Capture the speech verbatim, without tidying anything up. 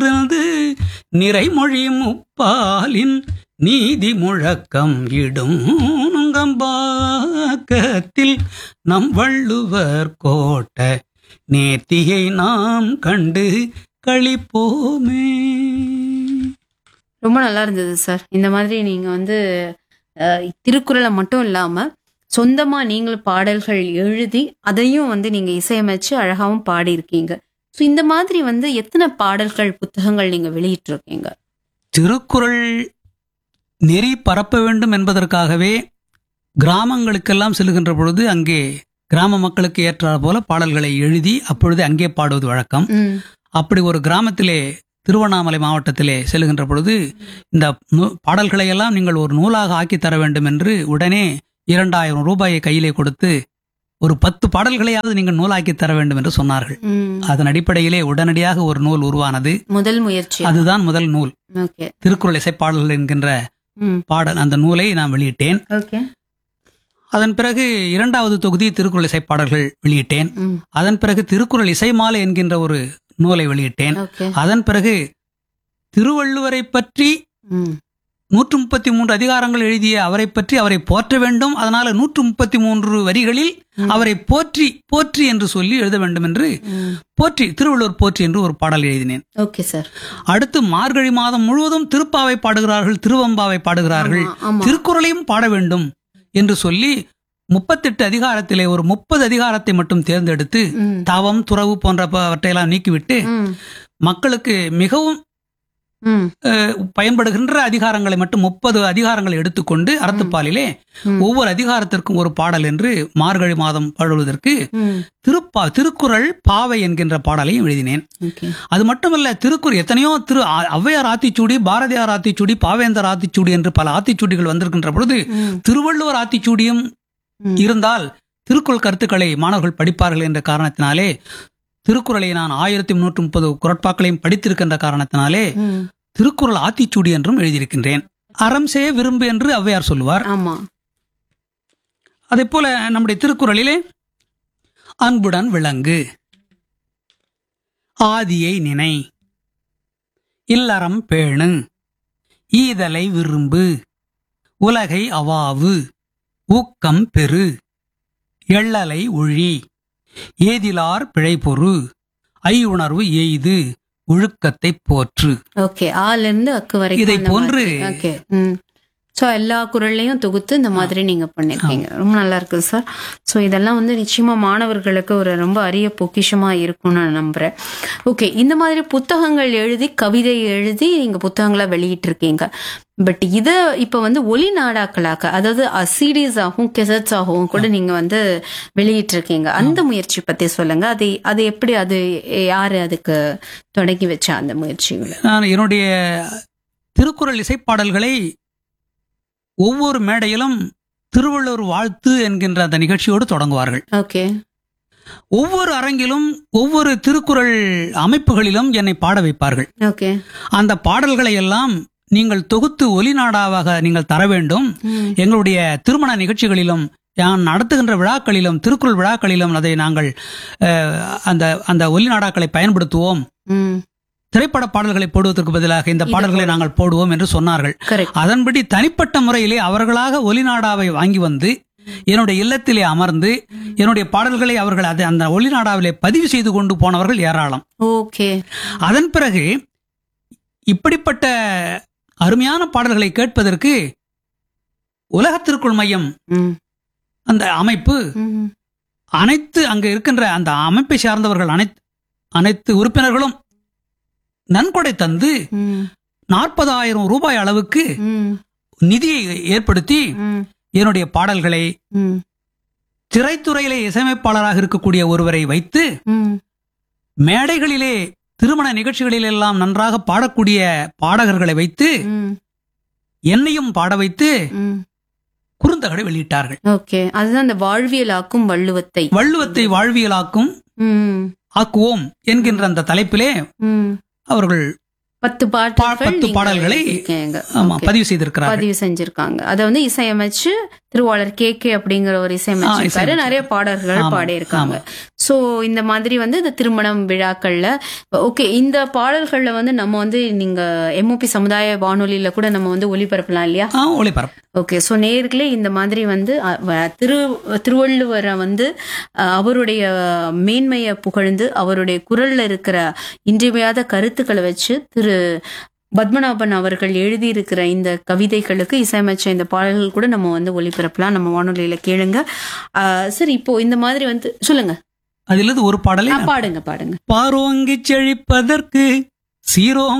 நிறைமொழி முப்பாலின் நீதி முழக்கம் இடும் நுங்கம்பாக்கத்தில் நம் வள்ளுவர் கோட்ட நேர்த்தியை நாம் கண்டு களிப்போமே. ரொம்ப நல்லா இருந்தது சார். இந்த மாதிரி நீங்க வந்து அஹ், திருக்குறளை மட்டும் இல்லாம சொந்தமா நீங்கள் பாடல்கள் எழுதி அதையும் வந்து நீங்க இசையமைச்சு அழகாவும் பாடியிருக்கீங்க. ஸோ இந்த மாதிரி வந்து எத்தனை பாடல்கள் புத்தகங்கள் நீங்க வெளியிட்டு இருக்கீங்க? திருக்குறள் நெறி பரப்ப வேண்டும் என்பதற்காகவே கிராமங்களுக்கெல்லாம் செல்கின்ற பொழுது அங்கே கிராம மக்களுக்கு ஏற்றாற் போல பாடல்களை எழுதி அப்பொழுது அங்கே பாடுவது வழக்கம். ம், அப்படி ஒரு கிராமத்திலே திருவண்ணாமலை மாவட்டத்திலே செல்கின்ற பொழுது இந்த நூ- பாடல்களை எல்லாம் நீங்கள் ஒரு நூலாக ஆக்கி தர வேண்டும் என்று உடனே இரண்டாயிரம் ரூபாயை கையிலே கொடுத்து ஒரு பத்து பாடல்களையாவது நீங்கள் நூலாக்கி தர வேண்டும் என்று சொன்னார்கள். ம். அதன் அடிப்படையிலே உடனடியாக ஒரு நூல் உருவானது. முதல் முயற்சி. அதுதான் முதல் நூல், ஓகே. திருக்குறள் இசைப்பாடல்கள் என்கின்ற ம், பாடல். அந்த நூலை நான் வெளியிட்டேன். ஓகே. அதன் பிறகு இரண்டாவது தொகுதி திருக்குறள் இசைப்பாடல்கள் வெளியிட்டேன். ம், அதன் பிறகு திருக்குறள் இசைமாலை என்கின்ற ஒரு நூலை வெளியிட்டேன். ஓகே. அதன் பிறகு திருவள்ளுவரை பற்றி ம், நூற்று முப்பத்தி மூன்று அதிகாரங்கள் எழுதிய அவரை பற்றி அவரை போற்ற வேண்டும், அதனால நூற்று முப்பத்தி மூன்று வரிகளில் அவரை போற்றி போற்றி என்று சொல்லி எழுத வேண்டும் என்று ம். போற்றி திருவள்ளுவர் போற்றி என்று ஒரு பாடல் எழுதினேன். Okay sir. அடுத்து மார்கழி மாதம் முழுவதும் திருப்பாவை பாடுகிறார்கள், திருவம்பாவை பாடுகிறார்கள், ஆமா, ஆமா. திருக்குறளையும் பாட வேண்டும் என்று சொல்லி முப்பத்தெட்டு அதிகாரத்திலே ஒரு முப்பது அதிகாரத்தை மட்டும் தேர்ந்தெடுத்து ம், தவம் துறவு போன்றவற்றையெல்லாம் நீக்கிவிட்டு ம், மக்களுக்கு மிகவும் ம், அஹ், பயன்படுகின்ற அதிகாரங்களை மட்டும் முப்பது அதிகாரங்களை எடுத்துக்கொண்டு அறத்துப்பாலிலே ம். ஒவ்வொரு அதிகாரத்திற்கும் ஒரு பாடல் என்று மார்கழி மாதம் பாடுவதற்கு ம், திருப்பா திருக்குறள் பாவை என்கின்ற பாடலையும் எழுதினேன். ஓகே. அது மட்டுமல்ல, திருக்குறள் எத்தனையோ திரு அ- ஔவையார் ஆத்திச்சூடி, பாரதியார் ஆத்திச்சூடி, பாவேந்தர் ஆத்திச்சூடி என்று பல ஆத்திச்சூடிகள் வந்திருக்கின்ற பொழுது ம், திருவள்ளுவர் ஆத்திச்சூடியும் ம். இருந்தால் திருக்குறள் கருத்துக்களை மாணவர்கள் படிப்பார்கள் என்ற காரணத்தினாலே திருக்குறளை நான் ஆயிரத்தி முன்னூற்று முப்பது குறட்பாக்களையும் படித்திருக்கின்ற காரணத்தினாலே ம், திருக்குறள் ஆத்திச்சூடி என்றும் எழுதியிருக்கின்றேன். அறம் செய்ய விரும்பு என்று ஔவையார் சொல்லுவார். ஆமா. அதே போல நம்முடைய திருக்குறளிலே அன்புடன் விளங்கு, ஆதியை நினை, இல்லறம் பேணு, ஈதலை விரும்பு, உலகை அவாவு, ஊக்கம் பெறு, எள்ளலை ஒழி, ஏதிலார் பிழைபொரு, ஐயுணர்வு எய்து, ஒழுக்கத்தை போற்று. ஓகே. ஆல இருந்து அக்கு வரைக்கும் இதை அந்த போன்று மாதிரி. ஓகே. ம். ஸோ எல்லா குரல்லையும் தொகுத்து இந்த மாதிரி நீங்க பண்ணிருக்கீங்க. ரொம்ப நல்லா இருக்கு சார். ஸோ இதெல்லாம் வந்து நிச்சயமா மாணவர்களுக்கு ஒரு ரொம்ப அரிய பொக்கிஷமா இருக்கும்னு நான் நம்புறேன். ஓகே. இந்த மாதிரி புத்தகங்கள் எழுதி கவிதை எழுதி நீங்க புத்தகங்களா வெளியிட்டு இருக்கீங்க. பட் இத இப்ப வந்து ஒலி நாடாக்களாக்க, அதாவது சிடிஸ் ஆகும் கெசட்ஸ் ஆகவும் கூட நீங்க வந்து வெளியிட்டு இருக்கீங்க. அந்த முயற்சி பத்தி சொல்லுங்க. அது அது எப்படி, அது யாரு அதுக்கு தொடங்கி வச்சா அந்த முயற்சிகளை? நான் என்னுடைய திருக்குறள் இசைப்பாடல்களை ஒவ்வொரு மேடையிலும் திருவள்ளுவர் வாழ்த்து என்கின்ற அந்த நிகழ்ச்சியோடு தொடங்குவார்கள். ஓகே. ஒவ்வொரு அரங்கிலும் ஒவ்வொரு திருக்குறள் அமைப்புகளிலும் என்னை பாட வைப்பார்கள். ஓகே. அந்த பாடல்களை எல்லாம் நீங்கள் தொகுத்து ஒலிநாடாவாக நீங்கள் தர வேண்டும். ம். எங்களுடைய திருமண நிகழ்ச்சிகளிலும் நான் நடத்துகின்ற விழாக்களிலும் திருக்குறள் விழாக்களிலும் அதை நாங்கள் அஹ், அந்த அந்த ஒலிநாடாக்களை பயன்படுத்துவோம். ம். திரைப்பட பாடல்களை போடுவதற்கு பதிலாக இந்த பாடல்களை நாங்கள் போடுவோம் என்று சொன்னார்கள். கரெக்ட். அதன்படி தனிப்பட்ட முறையிலே அவர்களாக ஒலிநாடாவை வாங்கி வந்து என்னுடைய இல்லத்திலே அமர்ந்து என்னுடைய பாடல்களை அவர்கள் அதை அந்த ஒலிநாடாவிலே பதிவு செய்து கொண்டு போனவர்கள் ஏராளம். ஓகே. அதன் பிறகு இப்படிப்பட்ட அருமையான பாடல்களை கேட்பதற்கு உலக திருக்குறள் மையம் ம். அந்த அமைப்பு ம். அனைத்து அங்கு இருக்கின்ற அந்த அமைப்பை சார்ந்தவர்கள் அனைத்து அனைத்து உறுப்பினர்களும் நன்கொடை தந்து ம். நாற்பதாயிரம் ரூபாய் அளவுக்கு ம். நிதியை ஏற்படுத்தி ம். என்னுடைய பாடல்களை ம். திரைத்துறையிலே இசையமைப்பாளராக இருக்கக்கூடிய ஒருவரை வைத்து ம். மேடைகளிலே திருமண நிகழ்ச்சிகளில் எல்லாம் நன்றாக பாடக்கூடிய பாடகர்களை வைத்து ம். என்னையும் பாட வைத்து ம். குறுந்தகடை வெளியிட்டார்கள். ஓகே. அதுதான் அந்த வாழ்வியலாக்கும் வள்ளுவத்தை வள்ளுவத்தை வாழ்வியலாக்கும் ம். ஆக்குவோம் என்கின்ற அந்த தலைப்பிலே ம். அவர்கள் பத்து பா- பாடல்கள் பத்து நீங்க பாடல்களை எழுதியிருக்கீங்க. ஆமா Okay. பதிவு செய்திருக்கிறார். பதிவு செஞ்சிருக்காங்க. அதை வந்து இசையமைச்சு திருவாளர் கே கே அப்படிங்கிற ஒரு இசையமைச்சிருக்காரு. இசையமைச்சிருக்காரு. நிறைய பாடல்கள் ஆமா, பாடியிருக்காங்க. சோ இந்த மாதிரி வந்து இந்த திருமணம் விழாக்கள்ல ஓகே இந்த பாடல்கள்ல வந்து நம்ம வந்து நீங்க எம்ஓபி சமுதாய வானொலியில கூட நம்ம வந்து ஒளிபரப்பலாம் இல்லையா? ஆ, ஒளிபரப்பு. ஓகே. ஸோ நேர்களே இந்த மாதிரி வந்து அ, வ- திரு திருவள்ளுவரை வந்து அ, அவருடைய மேன்மையை புகழ்ந்து அவருடைய குரல்ல இருக்கிற இன்றியமையாத கருத்துக்களை வச்சு திரு பத்மநாபன் அவர்கள் எழுதியிருக்கிற இந்த கவிதைகளுக்கு இசையமைச்ச இந்த பாடல்கள் கூட நம்ம வந்து ஒளிபரப்பலாம். நம்ம வானொலியில கேளுங்க. ஆ, சரி, இப்போ இந்த மாதிரி வந்து சொல்லுங்க. அதிலிருந்து ஒரு பாடலை ஆ, நான் பாடுங்க பாடுங்க. பாரோங்கி செழிப்பதற்கு சீரோங்க